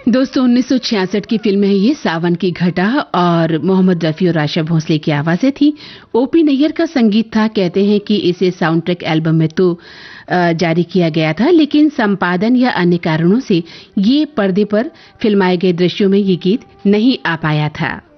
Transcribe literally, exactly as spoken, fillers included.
दोस्तों उन्नीस सौ छियासठ की फिल्म है ये सावन की घटा और मोहम्मद रफी और आशा भोसले की आवाजें थी। ओपी नैयर का संगीत था। कहते हैं कि इसे साउंड ट्रैक एल्बम में तो जारी किया गया था, लेकिन संपादन या अन्य कारणों से ये पर्दे पर फिल्माए गए दृश्यों में ये गीत नहीं आ पाया था।